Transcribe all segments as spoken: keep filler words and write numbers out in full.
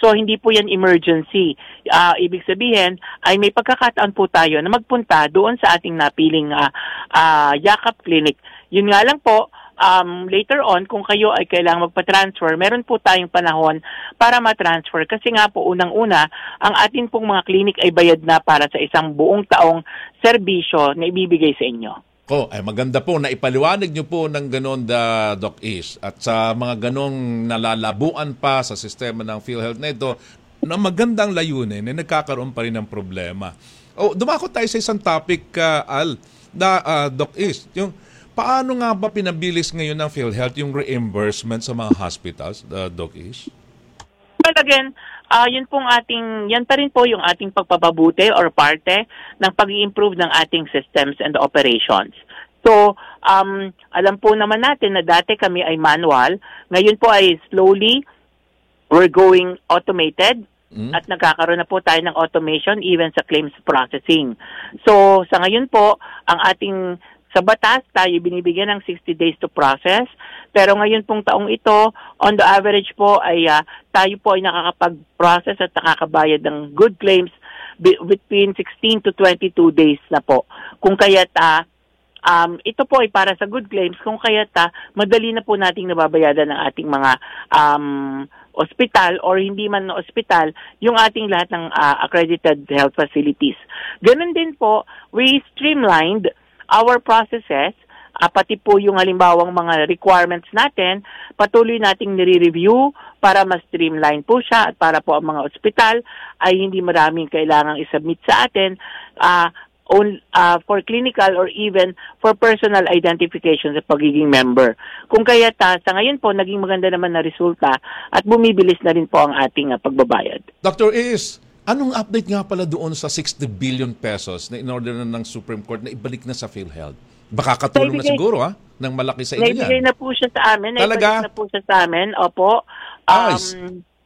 So, hindi po yan emergency. Uh, ibig sabihin, ay may pagkakataon po tayo na magpunta doon sa ating napiling uh, uh, Yakap Clinic. Yun nga lang po, um, later on, kung kayo ay kailangang magpa-transfer, meron po tayong panahon para ma-transfer. Kasi nga po, unang-una, ang atin pong mga clinic ay bayad na para sa isang buong taong serbisyo na ibibigay sa inyo. Oh, ay maganda po na ipaliwanag niyo po ng ganon, da, Doc Ish. At sa mga ganong nalalabuan pa sa sistema ng PhilHealth na ito, na magandang layunin, eh, nagkakaroon pa rin ng problema. Oh, dumako tayo sa isang topic, uh, Al, na, uh, Doc Ish. Yung, paano nga ba pinabilis ngayon ng PhilHealth yung reimbursement sa mga hospitals, uh, Doc Ish? Well, again, Uh, yun pong ating, yan pa rin po yung ating pagpapabuti or parte ng pag-i-improve ng ating systems and operations. So, um, alam po naman natin na dati kami ay manual, ngayon po ay slowly we're going automated mm. at nagkakaroon na po tayo ng automation even sa claims processing. So, sa ngayon po, ang ating sa batas, tayo binibigyan ng sixty days to process. Pero ngayon pong taong ito, on the average po, ay uh, tayo po ay nakakapag-process at nakakabayad ng good claims between sixteen to twenty-two days na po. Kung kaya't, uh, um, ito po ay para sa good claims, kung kaya't uh, madali na po nating nababayadan ng ating mga um, ospital or hindi man na ospital, yung ating lahat ng uh, accredited health facilities. Ganun din po, we streamlined our processes, uh, pati po yung halimbawang mga requirements natin, patuloy nating nire-review para mas streamline po siya at para po ang mga ospital ay hindi maraming kailangang isubmit sa atin uh, on, uh, for clinical or even for personal identification sa pagiging member. Kung kaya ta, sa ngayon po, naging maganda naman na resulta at bumibilis na rin po ang ating uh, pagbabayad. Doctor Is, anong update nga pala doon sa sixty billion pesos na in-order na ng Supreme Court na ibalik na sa PhilHealth? Baka katulong na siguro, ha? Nang malaki sa inyo yan. Naibigay na po siya sa amin. Talaga? Naibalik na po siya sa amin. Opo. Um, nice.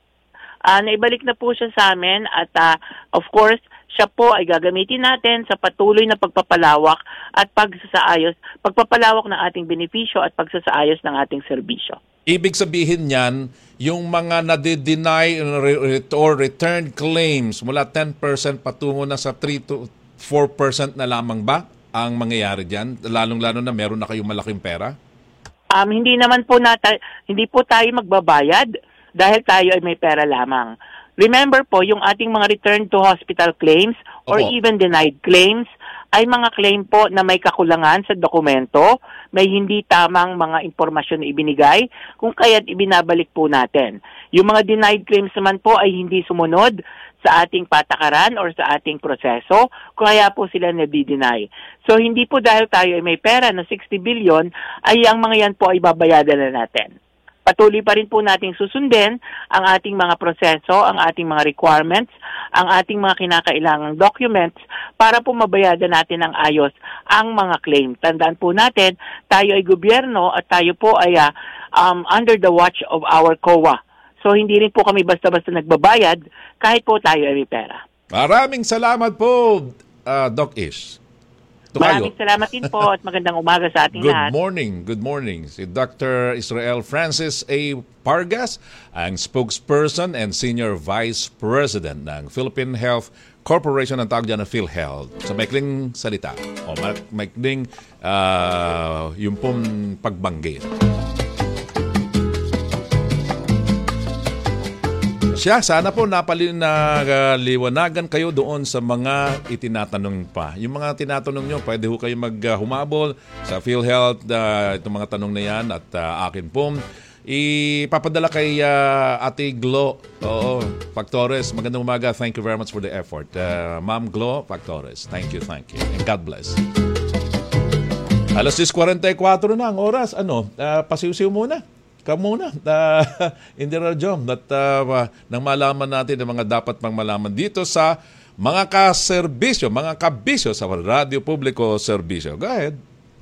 Uh, naibalik na po siya sa amin at uh, of course, siya po ay gagamitin natin sa patuloy na pagpapalawak at pagsasaayos, pagpapalawak ng ating benepisyo at pagsasaayos ng ating serbisyo. Ibig sabihin niyan, yung mga nade-deny or returned claims mula ten percent patungo na sa three to four percent na lamang ba ang mangyayari diyan? Lalong-lalo na meron na kayong malaking pera? Um, hindi naman po nata- hindi po tayo magbabayad dahil tayo ay may pera lamang. Remember po, yung ating mga return to hospital claims or Opo. even denied claims ay mga claim po na may kakulangan sa dokumento, may hindi tamang mga impormasyon na ibinigay, kung kaya't ibinabalik po natin. Yung mga denied claims naman po ay hindi sumunod sa ating patakaran or sa ating proseso, kaya po sila nadi-deny. So hindi po dahil tayo ay may pera na sixty billion, ay ang mga yan po ay babayadan na natin. Patuloy pa rin po nating susundin ang ating mga proseso, ang ating mga requirements, ang ating mga kinakailangang documents para po mabayadan natin ng ayos ang mga claim. Tandaan po natin, tayo ay gobyerno at tayo po ay uh, um, under the watch of our C O A. So hindi rin po kami basta-basta nagbabayad kahit po tayo ay may pera. Maraming salamat po, uh, Doc Ish. Maraming salamat din po at magandang umaga sa ating Good lahat. Good morning, good morning. Si Doctor Israel Francis A. Pargas, ang spokesperson and senior vice president ng Philippine Health Corporation, ang tawag dyan na PhilHealth. Sa maikling salita, o maikling uh, yung pong pagbanggit. Siya, sana po napaliwanagan kayo doon sa mga itinatanong pa. Yung mga tinatanong nyo, pwede ho kayo maghumabol sa PhilHealth, uh, itong mga tanong na yan at uh, akin po. Ipapadala kay uh, Ate Glo. Oo, Factores. Magandang umaga. Thank you very much for the effort. Uh, Ma'am Glo Factores. Thank you, thank you. And God bless. alas six forty-four na ang oras. Ano, uh, pasiw-siw muna. Kamuna, uh, hindi radyo, at uh, nang malaman natin ang mga dapat pang malaman dito sa mga kaserbisyo, mga kabisyo sa Radyo Publiko Serbisyo. Go ahead.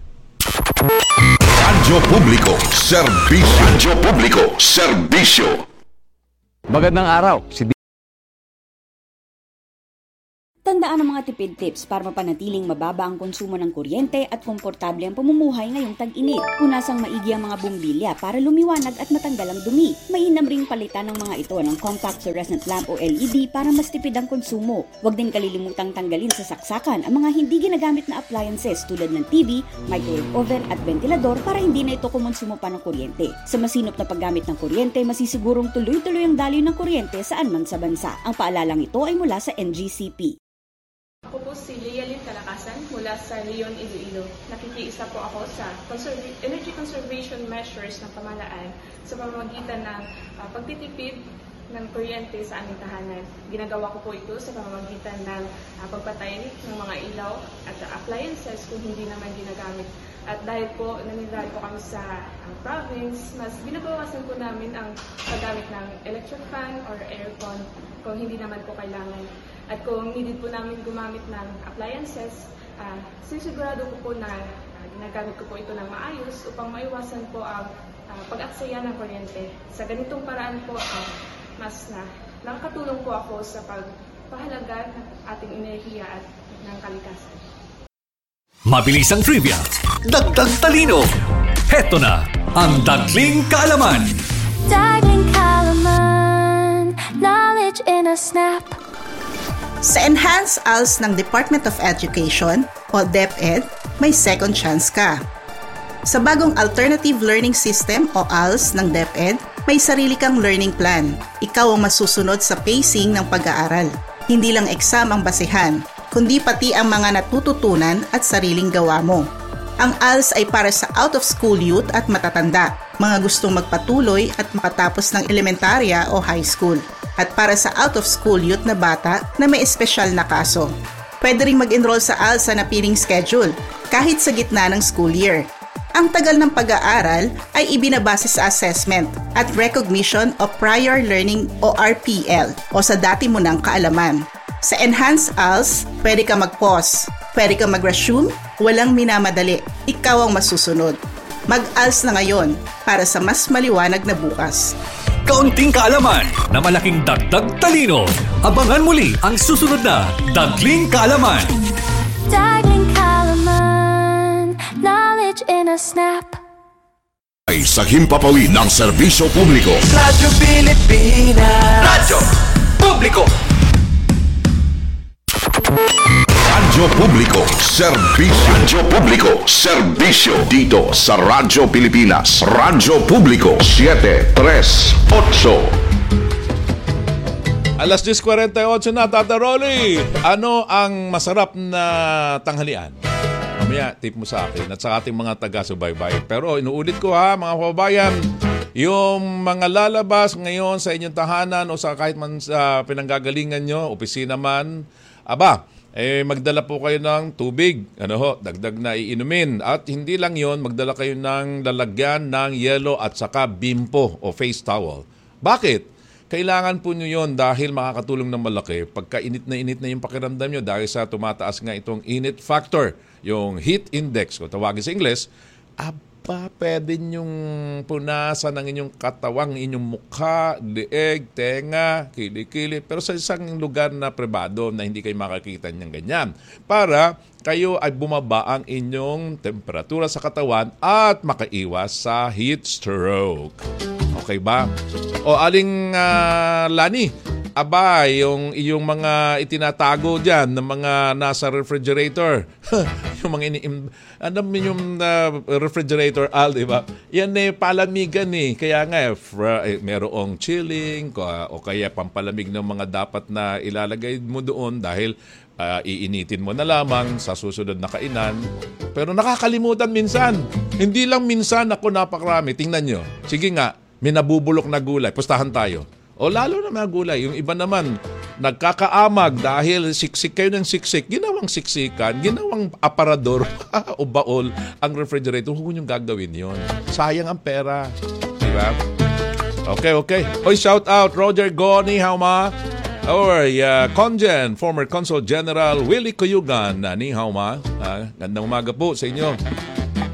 Radyo Publiko Serbisyo. Radyo Publiko Serbisyo. Magandang araw. Si Tandaan ng mga mga tipid tips para mapanatiling mababa ang konsumo ng kuryente at komportable ang pamumuhay ngayong tag-init. Punasang maigi ang mga bumbilya para lumiwanag at matanggal ang dumi. Mainam ring palitan ng mga ito ng compact fluorescent lamp o L E D para mas tipid ang konsumo. Huwag din kalilimutang tanggalin sa saksakan ang mga hindi ginagamit na appliances tulad ng T V, microwave oven at ventilador para hindi na ito kumonsumo pa ng kuryente. Sa masinop na paggamit ng kuryente, masisigurong tuloy-tuloy ang daloy ng kuryente saan man sa bansa. Ang paalalang ito ay mula sa N G C P. Ako po si Lealyn Kalakasan mula sa Leon, Iloilo. Nakikiisa po ako sa conserv- energy conservation measures ng pamahalaan sa pamamagitan ng uh, pagtitipid ng kuryente sa aming tahanan. Ginagawa ko po ito sa pamamagitan ng uh, pagpatay ng mga ilaw at uh, appliances kung hindi naman ginagamit. At dahil po nanirahan po kami sa uh, province, mas binabawasan po namin ang paggamit ng electric fan or aircon kung hindi naman po kailangan. At kung needed po namin gumamit ng appliances, uh, sinisigurado ko po na uh, ginagamit ko po ito ng maayos upang maiwasan po ang uh, pag-aksaya ng kuryente. Sa ganitong paraan po, uh, mas na nakakatulong po ako sa pagpahalaga ng ating enerhiya at ng kalikasan. Mabilis ang trivia, dagdag talino. Heto na ang Dagling Kaalaman. Dagling Kaalaman, knowledge in a snap. Sa Enhanced A L S ng Department of Education o DepEd, may second chance ka. Sa bagong Alternative Learning System o A L S ng DepEd, may sarili kang learning plan. Ikaw ang masusunod sa pacing ng pag-aaral. Hindi lang exam ang basehan, kundi pati ang mga natututunan at sariling gawa mo. Ang A L S ay para sa out-of-school youth at matatanda, mga gustong magpatuloy at makatapos ng elementarya o high school, at para sa out-of-school youth na bata na may espesyal na kaso. Pwede ring mag-enroll sa A L S sa napiling schedule, kahit sa gitna ng school year. Ang tagal ng pag-aaral ay ibinabase sa assessment at recognition of prior learning o R P L o sa dati mo ng kaalaman. Sa Enhanced A L S, pwede ka mag-pause, pwede ka mag-resume, walang minamadali. Ikaw ang masusunod. Mag-A L S na ngayon para sa mas maliwanag na bukas. Kaunting kaalaman na malaking dagdag talino. Abangan muli ang susunod na Dagling Kaalaman. Dagling Kaalaman, knowledge in a snap. Ay sa himpapawid ng serbisyo publiko. Radyo Pilipinas. Radyo Publiko. Radyo Publiko, serbisyo. Radyo Publiko, serbisyo. Dito sa Radyo Pilipinas. Radyo Publiko, siete tres ocho. Alas diyes kuwarenta y otso na, Tata Rolly. Ano ang masarap na tanghalian? Mamaya, tip mo sa akin at sa ating mga taga-subaybay. Pero inuulit ko ha, mga kababayan, yung mga lalabas ngayon sa inyong tahanan o sa kahit man sa pinanggagalingan nyo, opisina man, aba, eh magdala po kayo ng tubig, ano ho, dagdag na iinumin. At hindi lang yon, magdala kayo ng lalagyan ng yelo at saka bimpo o face towel. Bakit? Kailangan po nyo yun dahil makakatulong ng malaki pagka init na init na yung pakiramdam nyo dahil sa tumataas nga itong init factor, yung heat index, kung tawagin sa Ingles, aba, pwede nyong punasan ng inyong katawang, inyong mukha, leeg, tenga, kilikili, pero sa isang lugar na pribado na hindi kayo makakita niyang ganyan. Para kayo ay bumaba ang inyong temperatura sa katawan at makaiwas sa heat stroke. Okay ba? O aling uh, Lani, aba, yung, yung mga itinatago dyan ng mga nasa refrigerator, yung mga ini ano yung uh, refrigerator, Al, di ba? Yan eh, palamigan eh. Kaya nga, eh, fra, eh, merong chilling, o kaya pampalamig ng mga dapat na ilalagay mo doon dahil uh, iinitin mo na lamang sa susunod na kainan. Pero nakakalimutan minsan. Hindi lang minsan ako napakarami. Tingnan nyo. Sige nga, may nabubulok na gulay. Pustahan tayo. O lalo na mga gulay. Yung iba naman, nagkakaamag dahil siksik kayo ng siksik. Ginawang siksikan, ginawang aparador o baol ang refrigerator. Huwag niyong gagawin yun. Sayang ang pera. Diba? Okay, okay. Oy, shout out Roger Goni, how ma? Or uh, Congen, former Consul General Willie Cuyugan. Uh, ni hao ma? Uh, gandang umaga po sa inyo.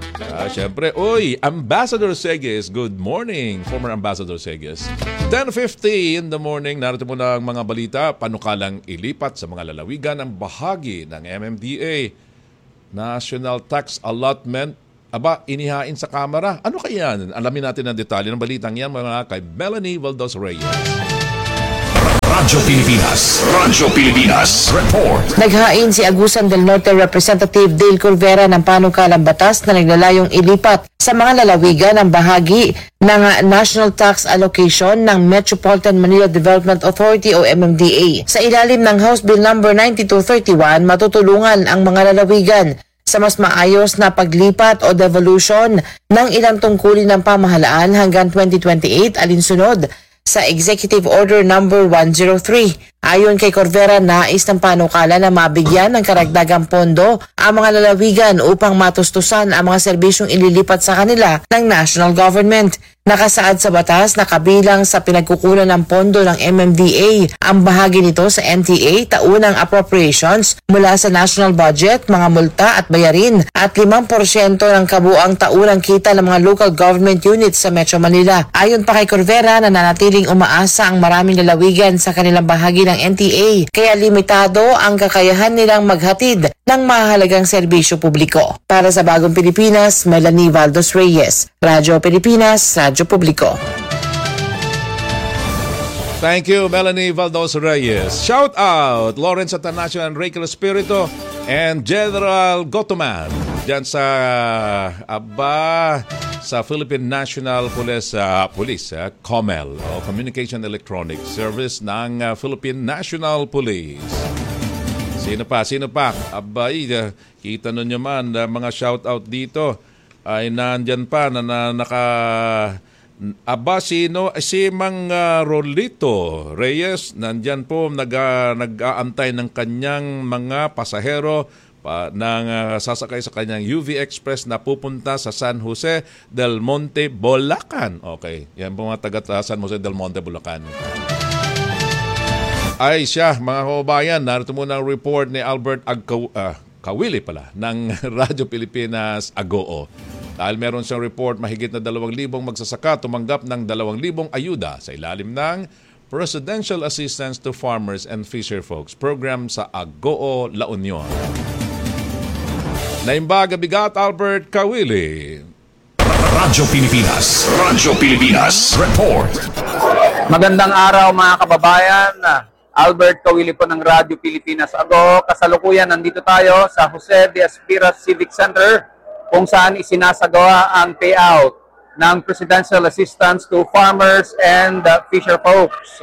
Ah, syempre, uy, Ambassador Seges, good morning, former Ambassador Seges. ten fifty in the morning, narito mo na ang mga balita, panukalang ilipat sa mga lalawigan ng bahagi ng M M D A. National Tax Allotment, aba, inihain sa Kamara. Ano kaya? Alamin natin ang detalye ng balitang yan mga kay Melanie Valdos Reyes. Radyo Pilipinas. Radyo Pilipinas. Report. Naghain si Agusan del Norte Representative Dale Corvera ng panukalang batas na naglalayong ilipat sa mga lalawigan ng bahagi ng National Tax Allocation ng Metropolitan Manila Development Authority o M M D A. Sa ilalim ng House Bill number ninety-two thirty-one, matutulungan ang mga lalawigan sa mas maayos na paglipat o devolution ng ilang tungkulin ng pamahalaan hanggang twenty twenty-eight alinsunod sa Executive Order number one oh three. Ayon kay Corvera, nais ng panukala na mabigyan ng karagdagang pondo ang mga lalawigan upang matustusan ang mga serbisyong ililipat sa kanila ng national government. Nakasaad sa batas na kabilang sa pinagkukunan ng pondo ng M M D A ang bahagi nito sa N T A, taunang appropriations mula sa national budget, mga multa at bayarin at limang porsyento ng kabuang taunang kita ng mga local government units sa Metro Manila. Ayon pa kay Corvera, nananatiling umaasa ang maraming lalawigan sa kanilang bahagi ng N T A, kaya limitado ang kakayahan nilang maghatid ng mahalagang serbisyo publiko. Para sa Bagong Pilipinas, Melanie Valdos Reyes, Radyo Pilipinas, Radyo Publiko. Thank you, Melanie Valdos Reyes. Shout out, Lawrence Atanasio and Rachel Espirito and General Gotoman dyan sa aba sa Philippine National Police, uh, Police uh, COMEL o Communication Electronics Service ng uh, Philippine National Police. Sino pa? Sino pa? Abay, uh, kita nun nyo man, uh, mga shout out dito ay nandyan pa na, na naka aba sino si Mang uh, Rolito Reyes nandyan po nag, uh, nag-aantay ng kanyang mga pasahero pa, ng uh, sasakay sa kanyang U V Express na pupunta sa San Jose del Monte, Bulacan. Okay, yan po mga taga San Jose del Monte, Bulacan. Ay siya, mga kababayan, narito muna ang report ni Albert Agkaw, uh, Kawili pala ng Radyo Pilipinas Agoo. Dahil meron siyang report, mahigit na dalawang libong magsasaka tumanggap ng dalawang libong ayuda sa ilalim ng Presidential Assistance to Farmers and Fisher Folks program sa Agoo, La Union. Naimbaga bigat, Albert Kawili. Radyo Pilipinas. Radyo Pilipinas. Report. Magandang araw mga kababayan. Albert Kawili po ng Radyo Pilipinas Ago. Kasalukuyan nandito tayo sa Jose de Aspiras Civic Center kung saan isinasagawa ang payout ng Presidential Assistance to Farmers and uh, Fisher Folks.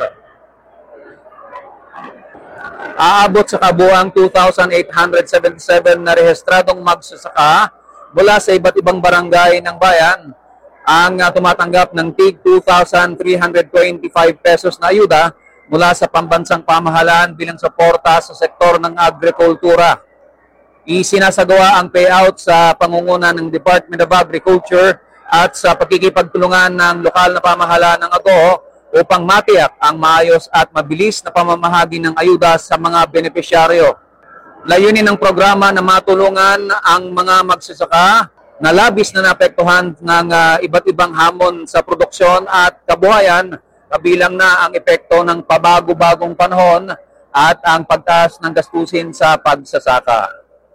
Aabot sa kabuang two thousand eight hundred seventy-seven na rehistradong magsasaka mula sa iba't ibang barangay ng bayan ang uh, tumatanggap ng tig two thousand three hundred twenty-five pesos na ayuda mula sa pambansang pamahalaan bilang suporta sa sektor ng agrikultura. Isinasagawa ang payout sa pangunguna ng Department of Agriculture at sa pagkikipagtulungan ng lokal na pamahalaan ng Agoo upang matiyak ang maayos at mabilis na pamamahagi ng ayuda sa mga benepisyaryo. Layunin ng programa na matulungan ang mga magsasaka na labis na naapektuhan ng uh, iba't ibang hamon sa produksyon at kabuhayan, kabilang na ang epekto ng pabago-bagong panahon at ang pagtaas ng gastusin sa pagsasaka.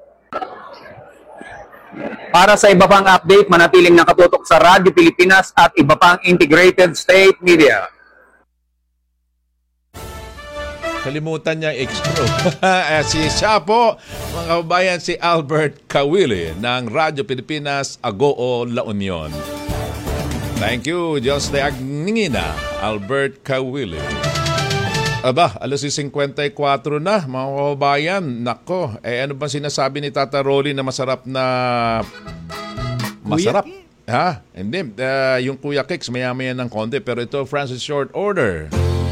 Para sa iba pang update, manatiling nakatutok sa Radyo Pilipinas at iba pang integrated state media. Kalimutan niya extra. Si siya po, mga kababayan, si Albert Kawili ng Radyo Pilipinas Agoo, La Union. Thank you, Diyos de Agningina, Albert Kawili. Aba, alas fifty-four na, mga kababayan. Nako, eh ano ba sinasabi ni Tata Rolly na masarap na... Masarap? Ha? Hindi. Uh, yung Kuya Kicks, maya-maya ng konti. Pero ito, Francis Short Order.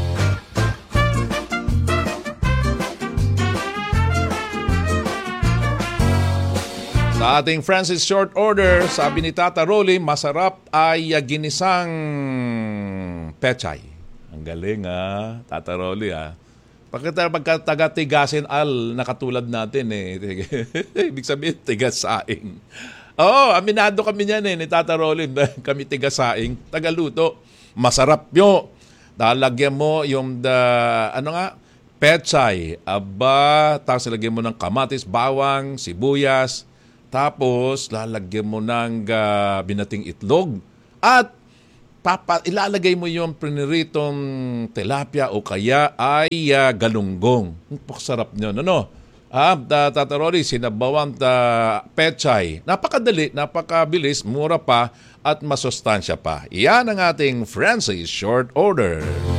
Sa ating Francis Short Order, sabi ni Tata Rolly, masarap ay ginisang pechay. Ang galing ha, Tata Rolly ha. Pagkata pagkataga-tigasin al, nakatulad natin eh. Ibig sabihin, tigas saing. Oo, aminado kami niyan eh, ni Tata Rolin. Kami tigasaing, tagaluto. Masarap yo. Lalagyan mo yung, the, ano nga, pechay. Aba, tapos lalagyan mo ng kamatis, bawang, sibuyas. Tapos, lalagyan mo ng uh, binating itlog. At, papa, ilalagay mo yung priniritong tilapia o kaya ay uh, galunggong. Ang sarap nyo, ano? Ah, Tata Rolly, sinabawang uh, pechay. Napakadali, napakabilis, mura pa at masustansya pa. Iyan ang ating Francis Short Order.